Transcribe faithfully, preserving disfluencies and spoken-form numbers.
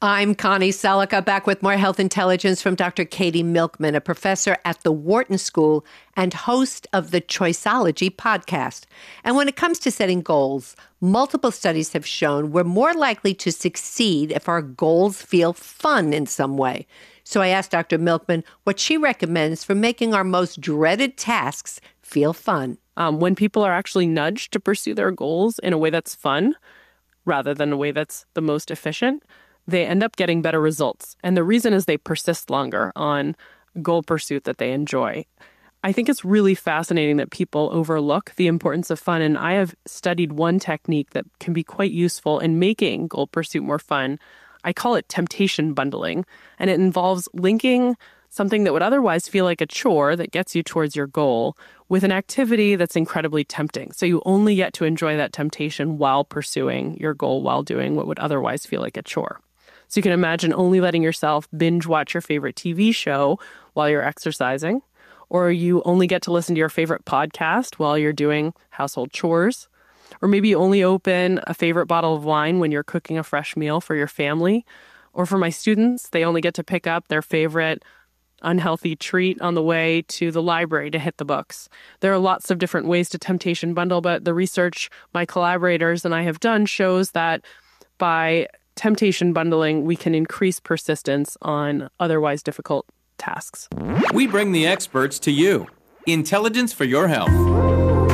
I'm Connie Selica, back with more health intelligence from Doctor Katie Milkman, a professor at the Wharton School and host of the Choiceology podcast. And when it comes to setting goals, multiple studies have shown we're more likely to succeed if our goals feel fun in some way. So I asked Doctor Milkman what she recommends for making our most dreaded tasks feel fun. Um, when people are actually nudged to pursue their goals in a way that's fun, rather than a way that's the most efficient, they end up getting better results. And the reason is they persist longer on goal pursuit that they enjoy. I think it's really fascinating that people overlook the importance of fun. And I have studied one technique that can be quite useful in making goal pursuit more fun. I call it temptation bundling. And it involves linking something that would otherwise feel like a chore that gets you towards your goal with an activity that's incredibly tempting. So you only get to enjoy that temptation while pursuing your goal, while doing what would otherwise feel like a chore. So you can imagine only letting yourself binge watch your favorite T V show while you're exercising, or you only get to listen to your favorite podcast while you're doing household chores, or maybe you only open a favorite bottle of wine when you're cooking a fresh meal for your family. Or for my students, they only get to pick up their favorite unhealthy treat on the way to the library to hit the books. There are lots of different ways to temptation bundle, but the research my collaborators and I have done shows that by temptation bundling, we can increase persistence on otherwise difficult tasks. We bring the experts to you. Intelligence for your health.